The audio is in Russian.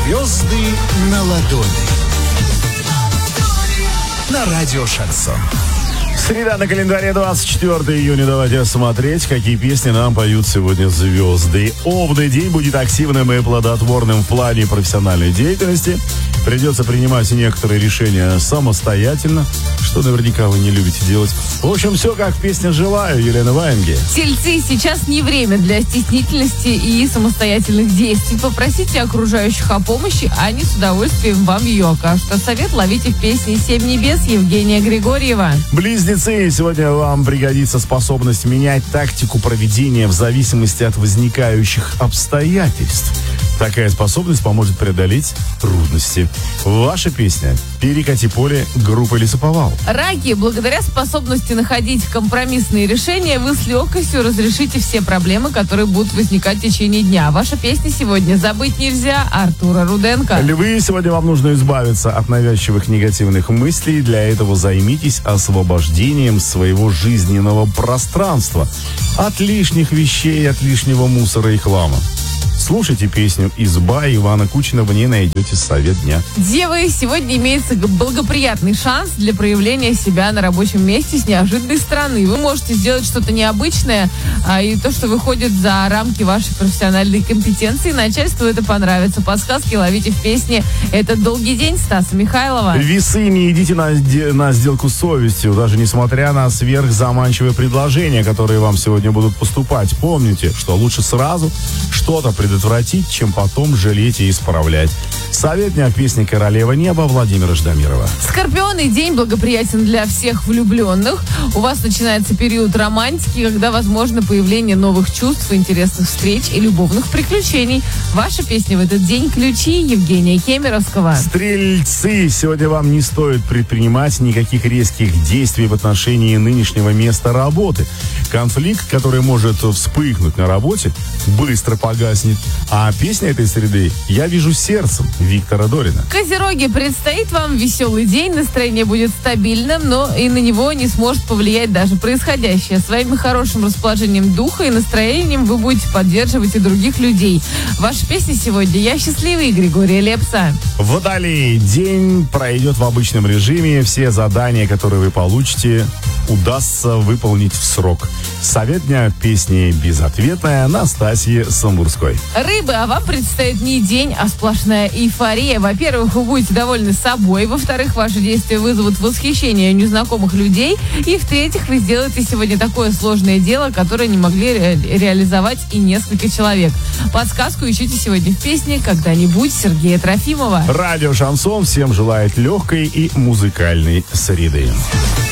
Звезды на ладони. На радио Шансон. Среда на календаре, 24 июня. Давайте смотреть, какие песни нам поют сегодня звезды. Овны. День будет активным и плодотворным в плане профессиональной деятельности. Придется принимать некоторые решения самостоятельно, что наверняка вы не любите делать. В общем, все как в песне «Желаю» Елены Ваенги. Тельцы, сейчас не время для стеснительности и самостоятельных действий. Попросите окружающих о помощи, а они с удовольствием вам ее окажут. А совет ловите в песне «Семь небес» Евгения Григорьева. Близнецы. Сегодня вам пригодится способность менять тактику проведения в зависимости от возникающих обстоятельств. Такая способность поможет преодолеть трудности. Ваша песня «Перекати поле» группы «Лесоповал». Раки, благодаря способности находить компромиссные решения, вы с легкостью разрешите все проблемы, которые будут возникать в течение дня. Ваша песня сегодня «Забыть нельзя» Артура Руденко. Львы, сегодня вам нужно избавиться от навязчивых негативных мыслей. Для этого займитесь освобождением своего жизненного пространства от лишних вещей, от лишнего мусора и хлама. Слушайте песню «Изба» Ивана Кучина, в ней найдете совет дня. Девы, сегодня имеется благоприятный шанс для проявления себя на рабочем месте с неожиданной стороны. Вы можете сделать что-то необычное, и то, что выходит за рамки вашей профессиональной компетенции. Начальству это понравится. Подсказки ловите в песне «Этот долгий день» Стаса Михайлова. Весы, не идите на сделку с совестью, даже несмотря на сверхзаманчивые предложения, которые вам сегодня будут поступать. Помните, что лучше сразу что-то предотвратить, чем потом жалеть и исправлять. Совет дня в песне «Королева неба» Владимира Ждамирова. Скорпионы, день благоприятен для всех влюбленных. У вас начинается период романтики, когда возможно появление новых чувств, интересных встреч и любовных приключений. Ваша песня в этот день «Ключи» Евгения Кемеровского. Стрельцы, сегодня вам не стоит предпринимать никаких резких действий в отношении нынешнего места работы. Конфликт, который может вспыхнуть на работе, быстро погаснет. А песня этой среды «Я вижу сердцем» Виктора Дорина. Козероги, предстоит вам веселый день, настроение будет стабильным, но и на него не сможет повлиять даже происходящее. Своим хорошим расположением духа и настроением вы будете поддерживать и других людей. Ваша песня сегодня «Я счастливый» Григория Лепса. Водолей, день пройдет в обычном режиме. Все задания, которые вы получите, удастся выполнить в срок. Совет дня песни «Безответная» Настасьи Самбурской. Рыбы, а вам предстоит не день, а сплошная эйфория. Во-первых, вы будете довольны собой. Во-вторых, ваши действия вызовут восхищение незнакомых людей. И в-третьих, вы сделаете сегодня такое сложное дело, которое не могли реализовать и несколько человек. Подсказку ищите сегодня в песне «Когда-нибудь» Сергея Трофимова. Радио Шансон всем желает легкой и музыкальной среды.